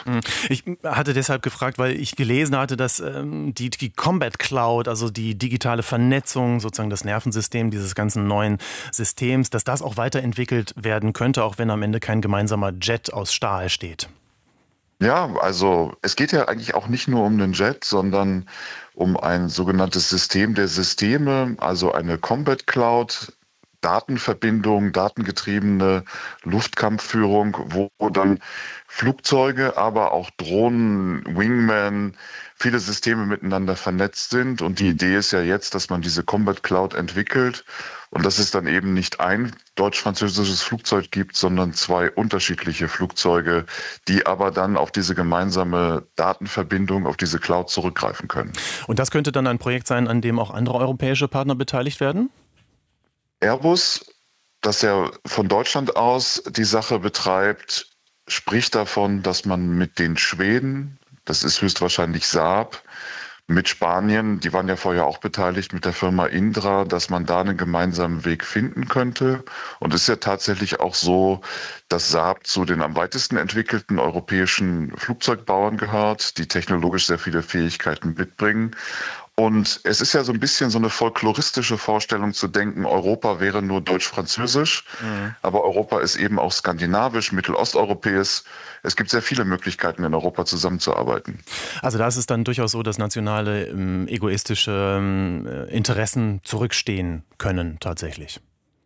Ich hatte deshalb gefragt, weil ich gelesen hatte, dass die Combat Cloud, also die digitale Vernetzung, sozusagen das Nervensystem dieses ganzen neuen Systems, dass das auch weiterentwickelt werden könnte, auch wenn am Ende kein gemeinsamer Jet aus Stahl steht. Ja, also es geht ja eigentlich auch nicht nur um den Jet, sondern um ein sogenanntes System der Systeme, also eine Combat Cloud, Datenverbindung, datengetriebene Luftkampfführung, wo dann Flugzeuge, aber auch Drohnen, Wingman, viele Systeme miteinander vernetzt sind. Und die Idee ist ja jetzt, dass man diese Combat Cloud entwickelt und dass es dann eben nicht ein deutsch-französisches Flugzeug gibt, sondern zwei unterschiedliche Flugzeuge, die aber dann auf diese gemeinsame Datenverbindung, auf diese Cloud zurückgreifen können. Und das könnte dann ein Projekt sein, an dem auch andere europäische Partner beteiligt werden? Airbus, das ja von Deutschland aus die Sache betreibt, spricht davon, dass man mit den Schweden, das ist höchstwahrscheinlich Saab, mit Spanien, die waren ja vorher auch beteiligt, mit der Firma Indra, dass man da einen gemeinsamen Weg finden könnte. Und es ist ja tatsächlich auch so, dass Saab zu den am weitesten entwickelten europäischen Flugzeugbauern gehört, die technologisch sehr viele Fähigkeiten mitbringen. Und es ist ja so ein bisschen so eine folkloristische Vorstellung zu denken, Europa wäre nur deutsch-französisch, aber Europa ist eben auch skandinavisch, mittelosteuropäisch. Es gibt sehr viele Möglichkeiten, in Europa zusammenzuarbeiten. Also da ist es dann durchaus so, dass nationale egoistische Interessen zurückstehen können tatsächlich.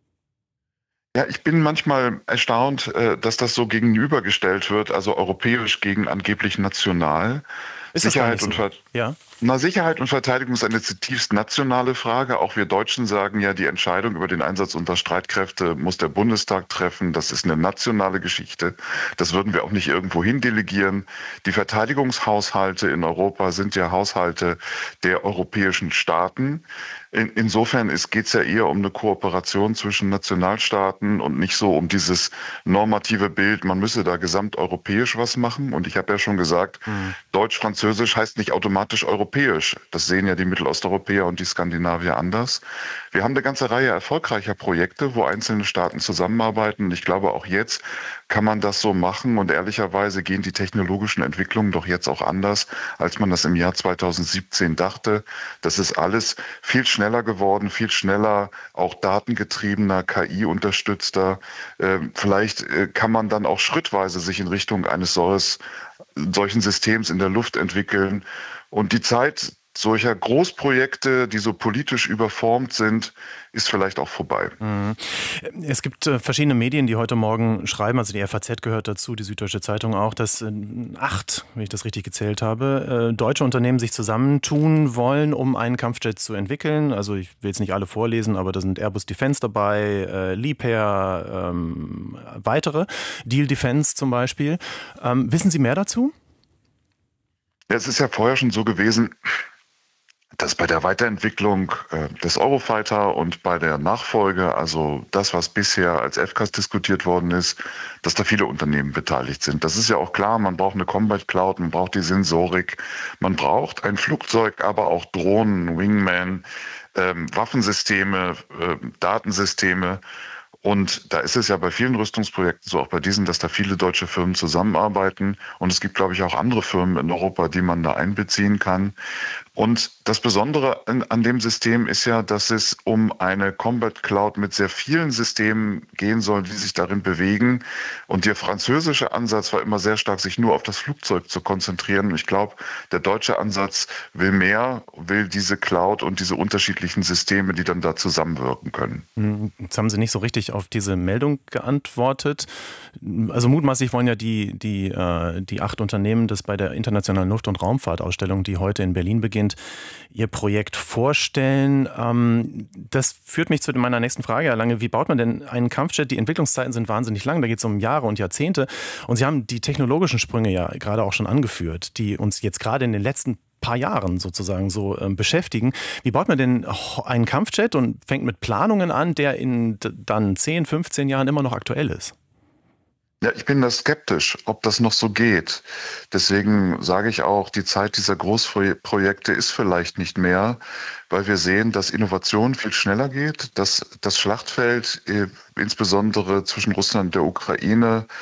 Ja, ich bin manchmal erstaunt, dass das so gegenübergestellt wird, also europäisch gegen angeblich national. Ist das gar nicht Sicherheit und so? Ver Ja. Na, Sicherheit und Verteidigung ist eine zutiefst nationale Frage. Auch wir Deutschen sagen ja, die Entscheidung über den Einsatz unserer Streitkräfte muss der Bundestag treffen. Das ist eine nationale Geschichte. Das würden wir auch nicht irgendwo hin delegieren. Die Verteidigungshaushalte in Europa sind ja Haushalte der europäischen Staaten. Insofern geht es ja eher um eine Kooperation zwischen Nationalstaaten und nicht so um dieses normative Bild, man müsse da gesamteuropäisch was machen. Und ich habe ja schon gesagt, Deutsch-Französisch heißt nicht automatisch europäisch. Das sehen ja die Mittelosteuropäer und die Skandinavier anders. Wir haben eine ganze Reihe erfolgreicher Projekte, wo einzelne Staaten zusammenarbeiten. Und ich glaube, auch jetzt kann man das so machen. Und ehrlicherweise gehen die technologischen Entwicklungen doch jetzt auch anders, als man das im Jahr 2017 dachte. Das ist alles viel schneller geworden, viel schneller, auch datengetriebener, KI-unterstützter. Vielleicht kann man dann auch schrittweise sich in Richtung eines solchen Systems in der Luft entwickeln. Und die Zeit solcher Großprojekte, die so politisch überformt sind, ist vielleicht auch vorbei. Es gibt verschiedene Medien, die heute Morgen schreiben, also die FAZ gehört dazu, die Süddeutsche Zeitung auch, dass 8, wenn ich das richtig gezählt habe, deutsche Unternehmen sich zusammentun wollen, um einen Kampfjet zu entwickeln. Also ich will jetzt nicht alle vorlesen, aber da sind Airbus Defence dabei, Liebherr, weitere, Diehl Defence zum Beispiel. Wissen Sie mehr dazu? Ja, es ist ja vorher schon so gewesen, dass bei der Weiterentwicklung des Eurofighter und bei der Nachfolge, also das, was bisher als FCAS diskutiert worden ist, dass da viele Unternehmen beteiligt sind. Das ist ja auch klar, man braucht eine Combat Cloud, man braucht die Sensorik, man braucht ein Flugzeug, aber auch Drohnen, Wingman, Waffensysteme, Datensysteme. Und da ist es ja bei vielen Rüstungsprojekten, so auch bei diesen, dass da viele deutsche Firmen zusammenarbeiten. Und es gibt, glaube ich, auch andere Firmen in Europa, die man da einbeziehen kann. Und das Besondere an dem System ist ja, dass es um eine Combat Cloud mit sehr vielen Systemen gehen soll, die sich darin bewegen. Und der französische Ansatz war immer sehr stark, sich nur auf das Flugzeug zu konzentrieren. Ich glaube, der deutsche Ansatz will mehr, will diese Cloud und diese unterschiedlichen Systeme, die dann da zusammenwirken können. Jetzt haben Sie nicht so richtig auf diese Meldung geantwortet. Also mutmaßlich wollen ja die 8 Unternehmen das bei der Internationalen Luft- und Raumfahrtausstellung, die heute in Berlin beginnt, ihr Projekt vorstellen. Das führt mich zu meiner nächsten Frage, Herr Lange. Wie baut man denn einen Kampfjet? Die Entwicklungszeiten sind wahnsinnig lang, da geht es um Jahre und Jahrzehnte. Und Sie haben die technologischen Sprünge ja gerade auch schon angeführt, die uns jetzt gerade in den letzten paar Jahren sozusagen so beschäftigen. Wie baut man denn einen Kampfjet und fängt mit Planungen an, der in dann 10, 15 Jahren immer noch aktuell ist? Ja, ich bin da skeptisch, ob das noch so geht. Deswegen sage ich auch, die Zeit dieser Großprojekte ist vielleicht nicht mehr, weil wir sehen, dass Innovation viel schneller geht, dass das Schlachtfeld insbesondere zwischen Russland und der Ukraine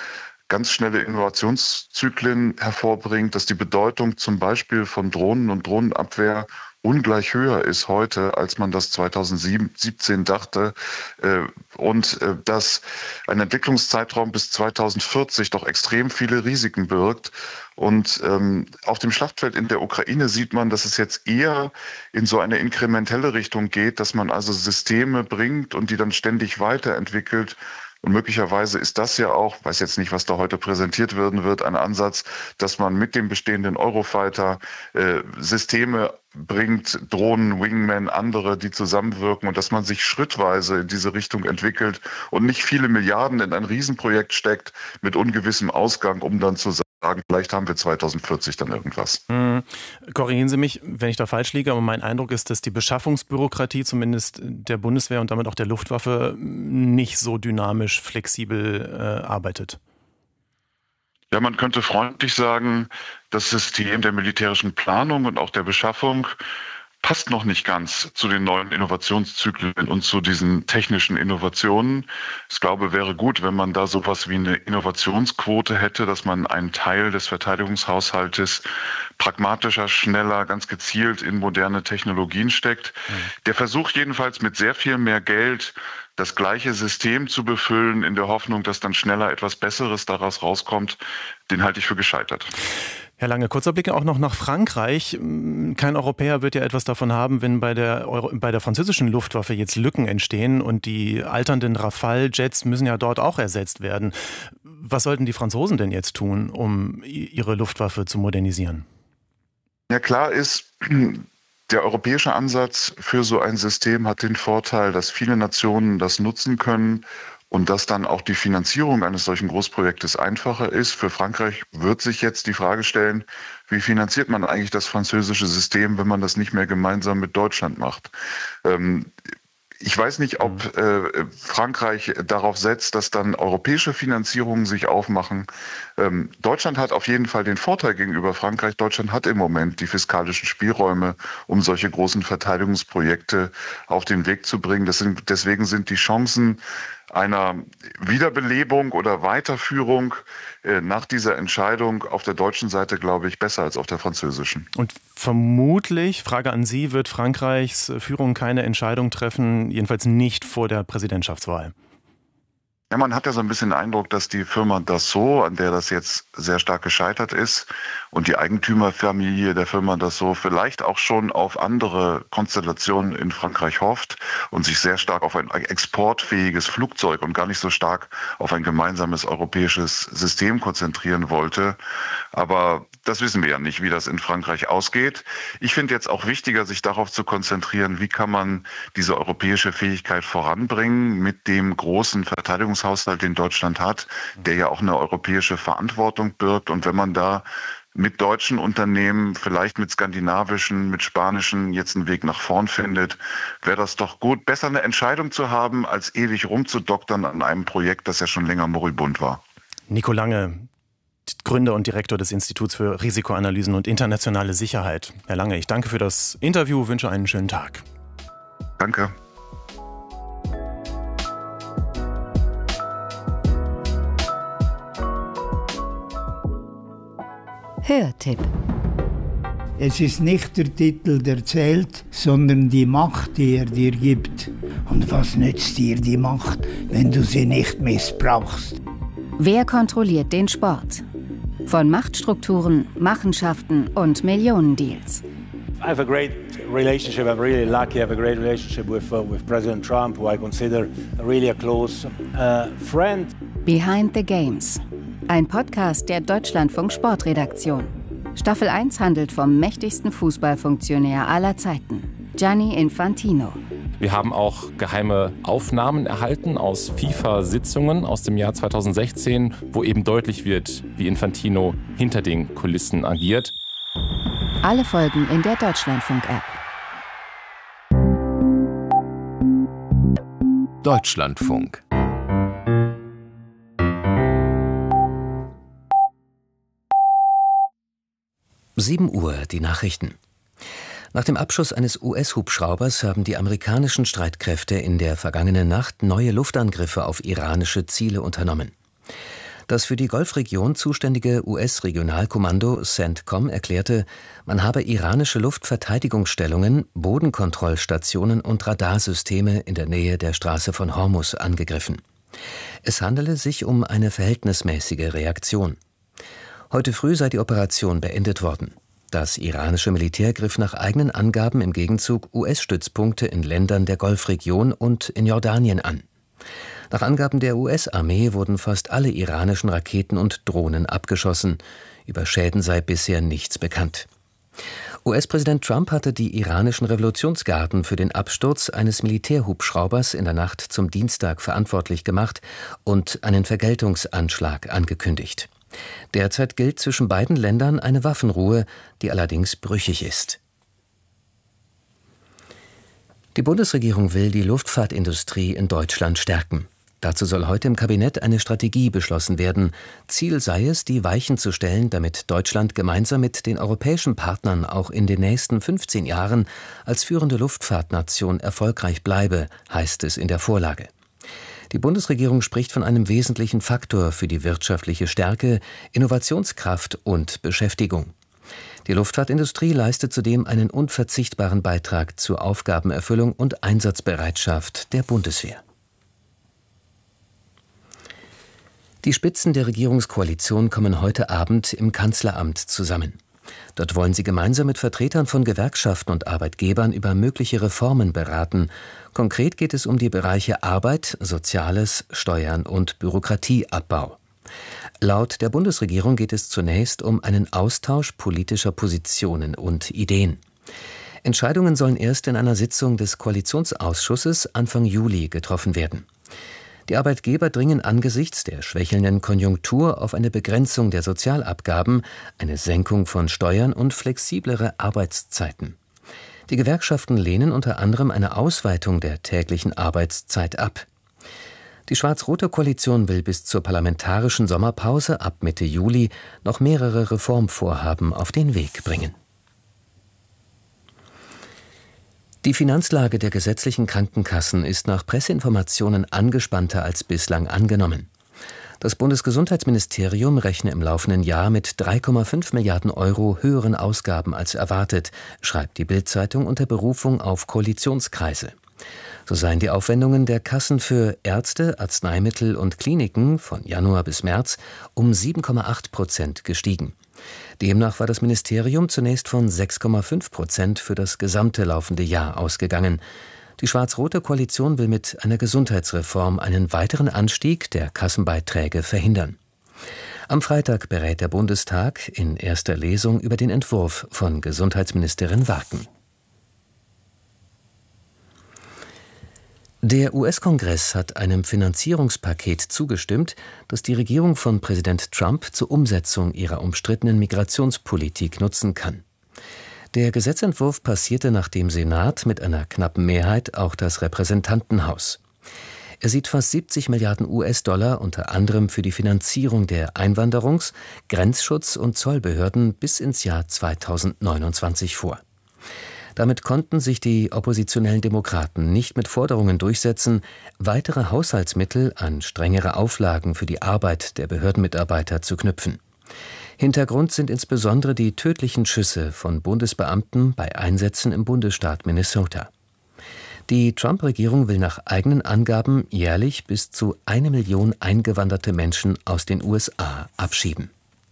ganz schnelle Innovationszyklen hervorbringt, dass die Bedeutung zum Beispiel von Drohnen und Drohnenabwehr ungleich höher ist heute, als man das 2017 dachte, und dass ein Entwicklungszeitraum bis 2040 doch extrem viele Risiken birgt. Und auf dem Schlachtfeld in der Ukraine sieht man, dass es jetzt eher in so eine inkrementelle Richtung geht, dass man also Systeme bringt und die dann ständig weiterentwickelt. Und möglicherweise ist das ja auch, weiß jetzt nicht, was da heute präsentiert werden wird, ein Ansatz, dass man mit dem bestehenden Eurofighter Systeme bringt, Drohnen, Wingmen, andere, die zusammenwirken und dass man sich schrittweise in diese Richtung entwickelt und nicht viele Milliarden in ein Riesenprojekt steckt mit ungewissem Ausgang, um dann zu sagen, vielleicht haben wir 2040 dann irgendwas. Korrigieren Sie mich, wenn ich da falsch liege, aber mein Eindruck ist, dass die Beschaffungsbürokratie zumindest der Bundeswehr und damit auch der Luftwaffe nicht so dynamisch, flexibel arbeitet. Ja, man könnte freundlich sagen, das System der militärischen Planung und auch der Beschaffung passt noch nicht ganz zu den neuen Innovationszyklen und zu diesen technischen Innovationen. Ich glaube, wäre gut, wenn man da sowas wie eine Innovationsquote hätte, dass man einen Teil des Verteidigungshaushaltes pragmatischer, schneller, ganz gezielt in moderne Technologien steckt. Der Versuch jedenfalls mit sehr viel mehr Geld das gleiche System zu befüllen, in der Hoffnung, dass dann schneller etwas Besseres daraus rauskommt, den halte ich für gescheitert. Herr Lange, kurzer Blick auch noch nach Frankreich. Kein Europäer wird ja etwas davon haben, wenn bei der französischen Luftwaffe jetzt Lücken entstehen und die alternden Rafale-Jets müssen ja dort auch ersetzt werden. Was sollten die Franzosen denn jetzt tun, um ihre Luftwaffe zu modernisieren? Ja, klar ist, der europäische Ansatz für so ein System hat den Vorteil, dass viele Nationen das nutzen können und dass dann auch die Finanzierung eines solchen Großprojektes einfacher ist. Für Frankreich wird sich jetzt die Frage stellen, wie finanziert man eigentlich das französische System, wenn man das nicht mehr gemeinsam mit Deutschland macht? Ich weiß nicht, ob Frankreich darauf setzt, dass dann europäische Finanzierungen sich aufmachen. Deutschland hat auf jeden Fall den Vorteil gegenüber Frankreich. Deutschland hat im Moment die fiskalischen Spielräume, um solche großen Verteidigungsprojekte auf den Weg zu bringen. Deswegen sind die Chancen einer Wiederbelebung oder Weiterführung nach dieser Entscheidung auf der deutschen Seite, glaube ich, besser als auf der französischen. Und vermutlich, Frage an Sie, wird Frankreichs Führung keine Entscheidung treffen, jedenfalls nicht vor der Präsidentschaftswahl? Ja, man hat ja so ein bisschen den Eindruck, dass die Firma Dassault, an der das jetzt sehr stark gescheitert ist, und die Eigentümerfamilie der Firma Dassault vielleicht auch schon auf andere Konstellationen in Frankreich hofft und sich sehr stark auf ein exportfähiges Flugzeug und gar nicht so stark auf ein gemeinsames europäisches System konzentrieren wollte. Aber das wissen wir ja nicht, wie das in Frankreich ausgeht. Ich finde jetzt auch wichtiger, sich darauf zu konzentrieren, wie kann man diese europäische Fähigkeit voranbringen mit dem großen Verteidigungshaushalt, den Deutschland hat, der ja auch eine europäische Verantwortung birgt. Und wenn man da mit deutschen Unternehmen, vielleicht mit skandinavischen, mit spanischen jetzt einen Weg nach vorn findet, wäre das doch gut, besser eine Entscheidung zu haben, als ewig rumzudoktern an einem Projekt, das ja schon länger moribund war. Nico Lange, Gründer und Direktor des Instituts für Risikoanalysen und internationale Sicherheit. Herr Lange, ich danke für das Interview, wünsche einen schönen Tag. Danke. Hörtipp. Es ist nicht der Titel, der zählt, sondern die Macht, die er dir gibt. Und was nützt dir die Macht, wenn du sie nicht missbrauchst? Wer kontrolliert den Sport? Von Machtstrukturen, Machenschaften und Millionendeals. I have a great relationship. I'm really lucky. I have a great relationship with President Trump, who I consider really a close friend. Behind the Games. Ein Podcast der Deutschlandfunk Sportredaktion. Staffel 1 handelt vom mächtigsten Fußballfunktionär aller Zeiten, Gianni Infantino. Wir haben auch geheime Aufnahmen erhalten aus FIFA-Sitzungen aus dem Jahr 2016, wo eben deutlich wird, wie Infantino hinter den Kulissen agiert. Alle Folgen in der Deutschlandfunk-App. Deutschlandfunk. Uhr, die Nachrichten. Nach dem Abschuss eines US-Hubschraubers haben die amerikanischen Streitkräfte in der vergangenen Nacht neue Luftangriffe auf iranische Ziele unternommen. Das für die Golfregion zuständige US-Regionalkommando CENTCOM erklärte, man habe iranische Luftverteidigungsstellungen, Bodenkontrollstationen und Radarsysteme in der Nähe der Straße von Hormuz angegriffen. Es handele sich um eine verhältnismäßige Reaktion. Heute früh sei die Operation beendet worden. Das iranische Militär griff nach eigenen Angaben im Gegenzug US-Stützpunkte in Ländern der Golfregion und in Jordanien an. Nach Angaben der US-Armee wurden fast alle iranischen Raketen und Drohnen abgeschossen. Über Schäden sei bisher nichts bekannt. US-Präsident Trump hatte die iranischen Revolutionsgarden für den Absturz eines Militärhubschraubers in der Nacht zum Dienstag verantwortlich gemacht und einen Vergeltungsanschlag angekündigt. Derzeit gilt zwischen beiden Ländern eine Waffenruhe, die allerdings brüchig ist. Die Bundesregierung will die Luftfahrtindustrie in Deutschland stärken. Dazu soll heute im Kabinett eine Strategie beschlossen werden. Ziel sei es, die Weichen zu stellen, damit Deutschland gemeinsam mit den europäischen Partnern auch in den nächsten 15 Jahren als führende Luftfahrtnation erfolgreich bleibe, heißt es in der Vorlage. Die Bundesregierung spricht von einem wesentlichen Faktor für die wirtschaftliche Stärke, Innovationskraft und Beschäftigung. Die Luftfahrtindustrie leistet zudem einen unverzichtbaren Beitrag zur Aufgabenerfüllung und Einsatzbereitschaft der Bundeswehr. Die Spitzen der Regierungskoalition kommen heute Abend im Kanzleramt zusammen. Dort wollen sie gemeinsam mit Vertretern von Gewerkschaften und Arbeitgebern über mögliche Reformen beraten. Konkret geht es um die Bereiche Arbeit, Soziales, Steuern und Bürokratieabbau. Laut der Bundesregierung geht es zunächst um einen Austausch politischer Positionen und Ideen. Entscheidungen sollen erst in einer Sitzung des Koalitionsausschusses Anfang Juli getroffen werden. Die Arbeitgeber dringen angesichts der schwächelnden Konjunktur auf eine Begrenzung der Sozialabgaben, eine Senkung von Steuern und flexiblere Arbeitszeiten. Die Gewerkschaften lehnen unter anderem eine Ausweitung der täglichen Arbeitszeit ab. Die schwarz-rote Koalition will bis zur parlamentarischen Sommerpause ab Mitte Juli noch mehrere Reformvorhaben auf den Weg bringen. Die Finanzlage der gesetzlichen Krankenkassen ist nach Presseinformationen angespannter als bislang angenommen. Das Bundesgesundheitsministerium rechne im laufenden Jahr mit 3,5 Milliarden Euro höheren Ausgaben als erwartet, schreibt die Bild-Zeitung unter Berufung auf Koalitionskreise. So seien die Aufwendungen der Kassen für Ärzte, Arzneimittel und Kliniken von Januar bis März um 7,8% gestiegen. Demnach war das Ministerium zunächst von 6,5% für das gesamte laufende Jahr ausgegangen. Die schwarz-rote Koalition will mit einer Gesundheitsreform einen weiteren Anstieg der Kassenbeiträge verhindern. Am Freitag berät der Bundestag in erster Lesung über den Entwurf von Gesundheitsministerin Warken. Der US-Kongress hat einem Finanzierungspaket zugestimmt, das die Regierung von Präsident Trump zur Umsetzung ihrer umstrittenen Migrationspolitik nutzen kann. Der Gesetzentwurf passierte nach dem Senat mit einer knappen Mehrheit auch das Repräsentantenhaus. Er sieht fast 70 Milliarden US-Dollar unter anderem für die Finanzierung der Einwanderungs-, Grenzschutz- und Zollbehörden bis ins Jahr 2029 vor. Damit konnten sich die oppositionellen Demokraten nicht mit Forderungen durchsetzen, weitere Haushaltsmittel an strengere Auflagen für die Arbeit der Behördenmitarbeiter zu knüpfen. Hintergrund sind insbesondere die tödlichen Schüsse von Bundesbeamten bei Einsätzen im Bundesstaat Minnesota. Die Trump-Regierung will nach eigenen Angaben jährlich bis zu 1 Million eingewanderte Menschen aus den USA abschieben.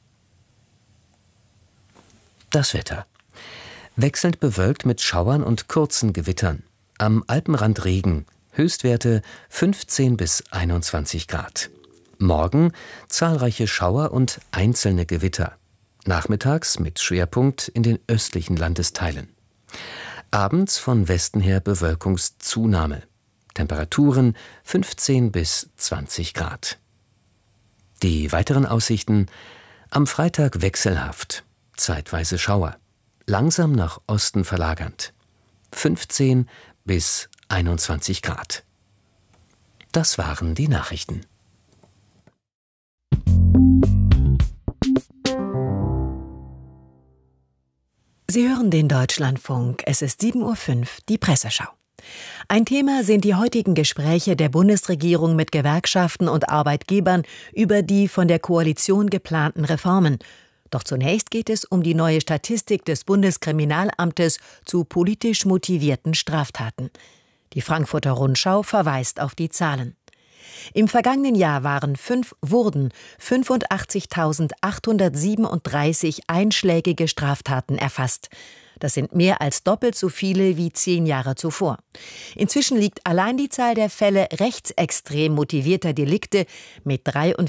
Das Wetter. Wechselnd bewölkt mit Schauern und kurzen Gewittern. Am Alpenrand Regen, Höchstwerte 15 bis 21 Grad. Morgen zahlreiche Schauer und einzelne Gewitter. Nachmittags mit Schwerpunkt in den östlichen Landesteilen. Abends von Westen her Bewölkungszunahme. Temperaturen 15 bis 20 Grad. Die weiteren Aussichten: am Freitag wechselhaft, zeitweise Schauer. Langsam nach Osten verlagernd. 15 bis 21 Grad. Das waren die Nachrichten. Sie hören den Deutschlandfunk. Es ist 7:05 Uhr, die Presseschau. Ein Thema sind die heutigen Gespräche der Bundesregierung mit Gewerkschaften und Arbeitgebern über die von der Koalition geplanten Reformen. Doch zunächst geht es um die neue Statistik des Bundeskriminalamtes zu politisch motivierten Straftaten. Die Frankfurter Rundschau verweist auf die Zahlen. Im vergangenen Jahr wurden 85.837 einschlägige Straftaten erfasst. Das sind mehr als doppelt so viele wie 10 Jahre zuvor. Inzwischen liegt allein die Zahl der Fälle rechtsextrem motivierter Delikte mit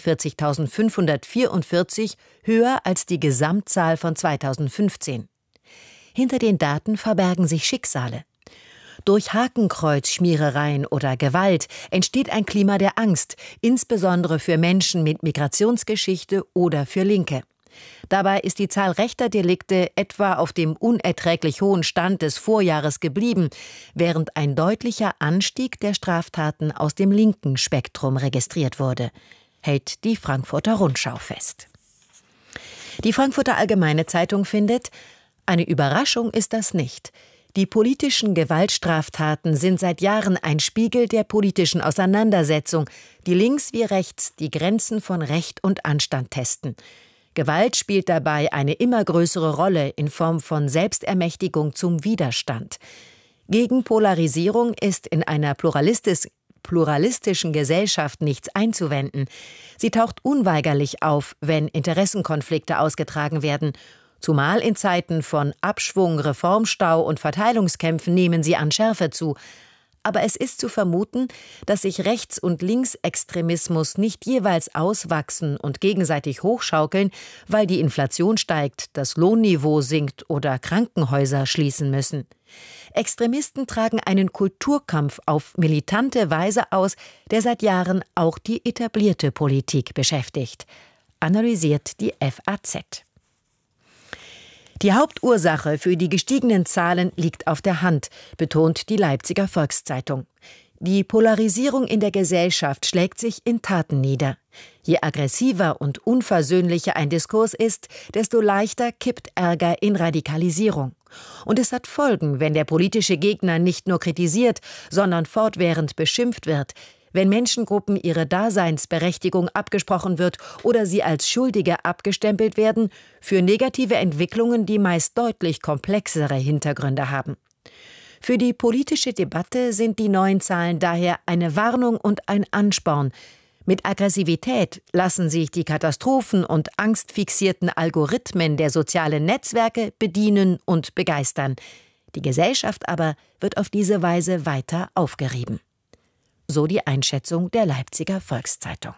43.544 höher als die Gesamtzahl von 2015. Hinter den Daten verbergen sich Schicksale. Durch Hakenkreuzschmierereien oder Gewalt entsteht ein Klima der Angst, insbesondere für Menschen mit Migrationsgeschichte oder für Linke. Dabei ist die Zahl rechter Delikte etwa auf dem unerträglich hohen Stand des Vorjahres geblieben, während ein deutlicher Anstieg der Straftaten aus dem linken Spektrum registriert wurde, hält die Frankfurter Rundschau fest. Die Frankfurter Allgemeine Zeitung findet, eine Überraschung ist das nicht. Die politischen Gewaltstraftaten sind seit Jahren ein Spiegel der politischen Auseinandersetzung, die links wie rechts die Grenzen von Recht und Anstand testen. Gewalt spielt dabei eine immer größere Rolle in Form von Selbstermächtigung zum Widerstand. Gegen Polarisierung ist in einer pluralistischen Gesellschaft nichts einzuwenden. Sie taucht unweigerlich auf, wenn Interessenkonflikte ausgetragen werden. Zumal in Zeiten von Abschwung, Reformstau und Verteilungskämpfen nehmen sie an Schärfe zu. Aber es ist zu vermuten, dass sich Rechts- und Linksextremismus nicht jeweils auswachsen und gegenseitig hochschaukeln, weil die Inflation steigt, das Lohnniveau sinkt oder Krankenhäuser schließen müssen. Extremisten tragen einen Kulturkampf auf militante Weise aus, der seit Jahren auch die etablierte Politik beschäftigt, analysiert die FAZ. Die Hauptursache für die gestiegenen Zahlen liegt auf der Hand, betont die Leipziger Volkszeitung. Die Polarisierung in der Gesellschaft schlägt sich in Taten nieder. Je aggressiver und unversöhnlicher ein Diskurs ist, desto leichter kippt Ärger in Radikalisierung. Und es hat Folgen, wenn der politische Gegner nicht nur kritisiert, sondern fortwährend beschimpft wird, wenn Menschengruppen ihre Daseinsberechtigung abgesprochen wird oder sie als Schuldige abgestempelt werden, für negative Entwicklungen, die meist deutlich komplexere Hintergründe haben. Für die politische Debatte sind die neuen Zahlen daher eine Warnung und ein Ansporn. Mit Aggressivität lassen sich die katastrophen- und angstfixierten Algorithmen der sozialen Netzwerke bedienen und begeistern. Die Gesellschaft aber wird auf diese Weise weiter aufgerieben. So die Einschätzung der Leipziger Volkszeitung.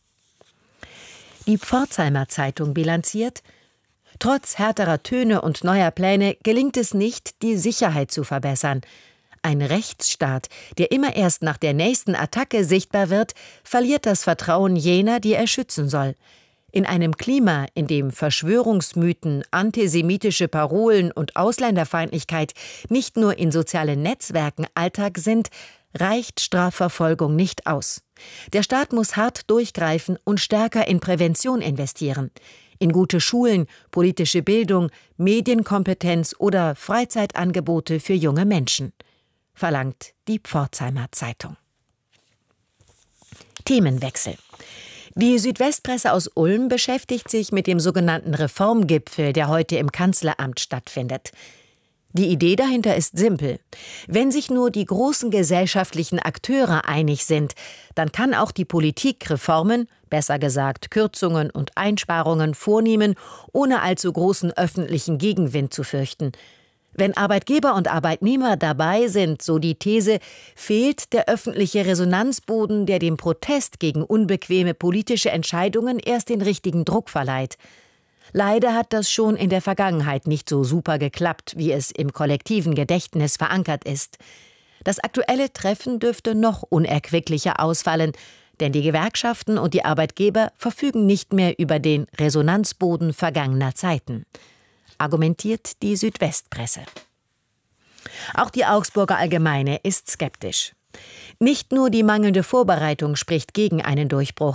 Die Pforzheimer Zeitung bilanziert: Trotz härterer Töne und neuer Pläne gelingt es nicht, die Sicherheit zu verbessern. Ein Rechtsstaat, der immer erst nach der nächsten Attacke sichtbar wird, verliert das Vertrauen jener, die er schützen soll. In einem Klima, in dem Verschwörungsmythen, antisemitische Parolen und Ausländerfeindlichkeit nicht nur in sozialen Netzwerken Alltag sind, reicht Strafverfolgung nicht aus. Der Staat muss hart durchgreifen und stärker in Prävention investieren. In gute Schulen, politische Bildung, Medienkompetenz oder Freizeitangebote für junge Menschen, verlangt die Pforzheimer Zeitung. Themenwechsel. Die Südwestpresse aus Ulm beschäftigt sich mit dem sogenannten Reformgipfel, der heute im Kanzleramt stattfindet. Die Idee dahinter ist simpel. Wenn sich nur die großen gesellschaftlichen Akteure einig sind, dann kann auch die Politik Reformen, besser gesagt Kürzungen und Einsparungen vornehmen, ohne allzu großen öffentlichen Gegenwind zu fürchten. Wenn Arbeitgeber und Arbeitnehmer dabei sind, so die These, fehlt der öffentliche Resonanzboden, der dem Protest gegen unbequeme politische Entscheidungen erst den richtigen Druck verleiht. Leider hat das schon in der Vergangenheit nicht so super geklappt, wie es im kollektiven Gedächtnis verankert ist. Das aktuelle Treffen dürfte noch unerquicklicher ausfallen, denn die Gewerkschaften und die Arbeitgeber verfügen nicht mehr über den Resonanzboden vergangener Zeiten, argumentiert die Südwestpresse. Auch die Augsburger Allgemeine ist skeptisch. Nicht nur die mangelnde Vorbereitung spricht gegen einen Durchbruch.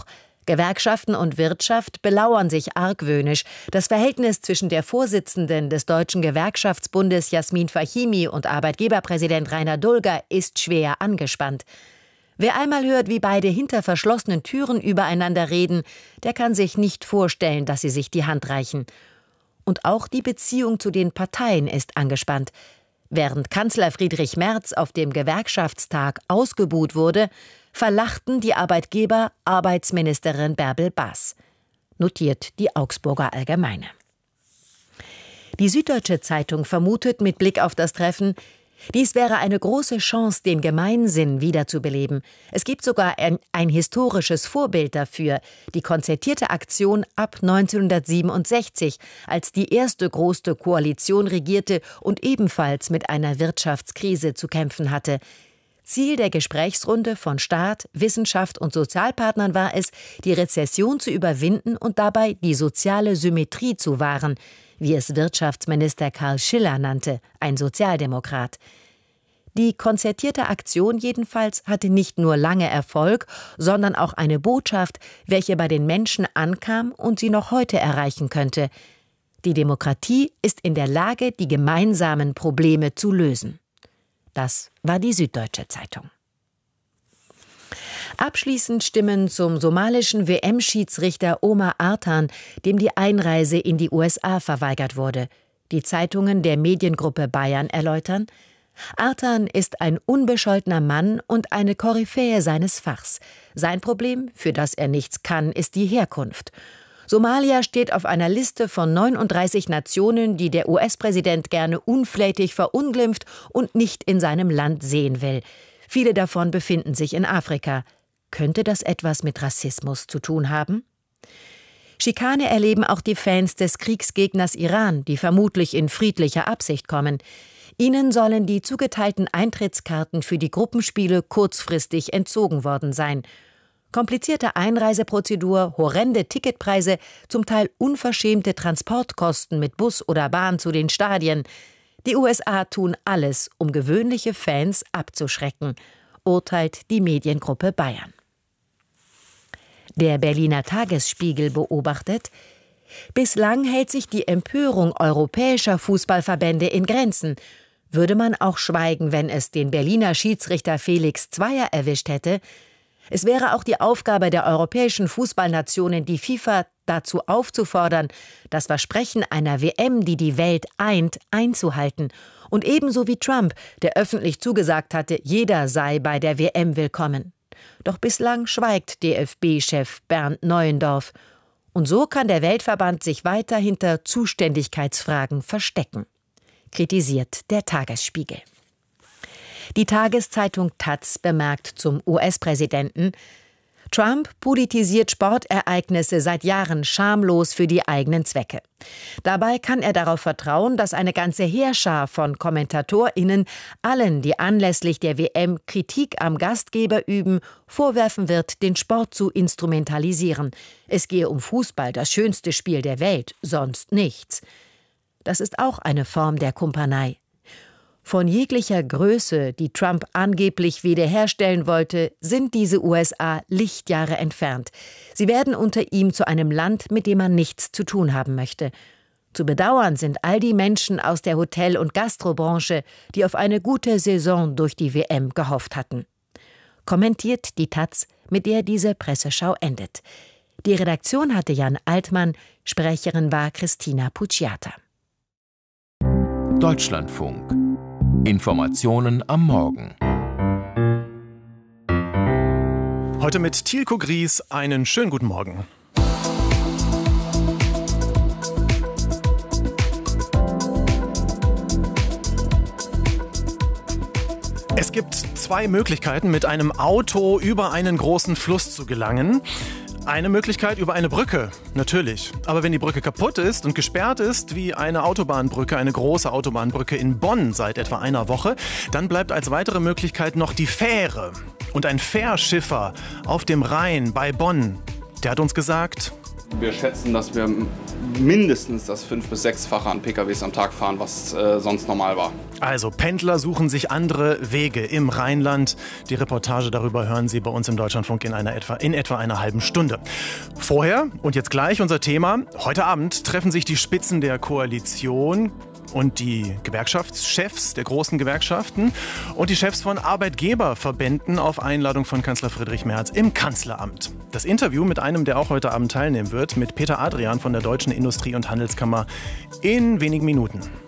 Gewerkschaften und Wirtschaft belauern sich argwöhnisch. Das Verhältnis zwischen der Vorsitzenden des Deutschen Gewerkschaftsbundes Jasmin Fahimi und Arbeitgeberpräsident Rainer Dulger ist schwer angespannt. Wer einmal hört, wie beide hinter verschlossenen Türen übereinander reden, der kann sich nicht vorstellen, dass sie sich die Hand reichen. Und auch die Beziehung zu den Parteien ist angespannt. Während Kanzler Friedrich Merz auf dem Gewerkschaftstag ausgebuht wurde, verlachten die Arbeitgeber Arbeitsministerin Bärbel Baas, notiert die Augsburger Allgemeine. Die Süddeutsche Zeitung vermutet mit Blick auf das Treffen, dies wäre eine große Chance, den Gemeinsinn wiederzubeleben. Es gibt sogar ein historisches Vorbild dafür, die konzertierte Aktion ab 1967, als die erste große Koalition regierte und ebenfalls mit einer Wirtschaftskrise zu kämpfen hatte. Ziel der Gesprächsrunde von Staat, Wissenschaft und Sozialpartnern war es, die Rezession zu überwinden und dabei die soziale Symmetrie zu wahren, wie es Wirtschaftsminister Karl Schiller nannte, ein Sozialdemokrat. Die konzertierte Aktion jedenfalls hatte nicht nur lange Erfolg, sondern auch eine Botschaft, welche bei den Menschen ankam und sie noch heute erreichen könnte. Die Demokratie ist in der Lage, die gemeinsamen Probleme zu lösen. Das war die Süddeutsche Zeitung. Abschließend Stimmen zum somalischen WM-Schiedsrichter Omar Artan, dem die Einreise in die USA verweigert wurde. Die Zeitungen der Mediengruppe Bayern erläutern: Artan ist ein unbescholtener Mann und eine Koryphäe seines Fachs. Sein Problem, für das er nichts kann, ist die Herkunft. Somalia steht auf einer Liste von 39 Nationen, die der US-Präsident gerne unflätig verunglimpft und nicht in seinem Land sehen will. Viele davon befinden sich in Afrika. Könnte das etwas mit Rassismus zu tun haben? Schikane erleben auch die Fans des Kriegsgegners Iran, die vermutlich in friedlicher Absicht kommen. Ihnen sollen die zugeteilten Eintrittskarten für die Gruppenspiele kurzfristig entzogen worden sein. Komplizierte Einreiseprozedur, horrende Ticketpreise, zum Teil unverschämte Transportkosten mit Bus oder Bahn zu den Stadien. Die USA tun alles, um gewöhnliche Fans abzuschrecken, urteilt die Mediengruppe Bayern. Der Berliner Tagesspiegel beobachtet: Bislang hält sich die Empörung europäischer Fußballverbände in Grenzen. Würde man auch schweigen, wenn es den Berliner Schiedsrichter Felix Zweier erwischt hätte? Es wäre auch die Aufgabe der europäischen Fußballnationen, die FIFA dazu aufzufordern, das Versprechen einer WM, die die Welt eint, einzuhalten. Und ebenso wie Trump, der öffentlich zugesagt hatte, jeder sei bei der WM willkommen. Doch bislang schweigt DFB-Chef Bernd Neuendorf. Und so kann der Weltverband sich weiter hinter Zuständigkeitsfragen verstecken, kritisiert der Tagesspiegel. Die Tageszeitung taz bemerkt zum US-Präsidenten: Trump politisiert Sportereignisse seit Jahren schamlos für die eigenen Zwecke. Dabei kann er darauf vertrauen, dass eine ganze Heerschar von KommentatorInnen allen, die anlässlich der WM Kritik am Gastgeber üben, vorwerfen wird, den Sport zu instrumentalisieren. Es gehe um Fußball, das schönste Spiel der Welt, sonst nichts. Das ist auch eine Form der Kumpanei. Von jeglicher Größe, die Trump angeblich wiederherstellen wollte, sind diese USA Lichtjahre entfernt. Sie werden unter ihm zu einem Land, mit dem man nichts zu tun haben möchte. Zu bedauern sind all die Menschen aus der Hotel- und Gastrobranche, die auf eine gute Saison durch die WM gehofft hatten. Kommentiert die taz, mit der diese Presseschau endet. Die Redaktion hatte Jan Altmann, Sprecherin war Christina Pucciata. Deutschlandfunk. Informationen am Morgen. Heute mit Thielko Gries. Einen schönen guten Morgen. Es gibt zwei Möglichkeiten, mit einem Auto über einen großen Fluss zu gelangen. Eine Möglichkeit über eine Brücke, natürlich. Aber wenn die Brücke kaputt ist und gesperrt ist, wie eine Autobahnbrücke, eine große Autobahnbrücke in Bonn seit etwa einer Woche, dann bleibt als weitere Möglichkeit noch die Fähre. Und ein Fährschiffer auf dem Rhein bei Bonn, der hat uns gesagt: Wir schätzen, dass wir mindestens das 5- bis 6-fache an PKWs am Tag fahren, was sonst normal war. Also Pendler suchen sich andere Wege im Rheinland. Die Reportage darüber hören Sie bei uns im Deutschlandfunk in etwa einer halben Stunde. Vorher und jetzt gleich unser Thema. Heute Abend treffen sich die Spitzen der Koalition und die Gewerkschaftschefs der großen Gewerkschaften und die Chefs von Arbeitgeberverbänden auf Einladung von Kanzler Friedrich Merz im Kanzleramt. Das Interview mit einem, der auch heute Abend teilnehmen wird, mit Peter Adrian von der Deutschen Industrie- und Handelskammer in wenigen Minuten.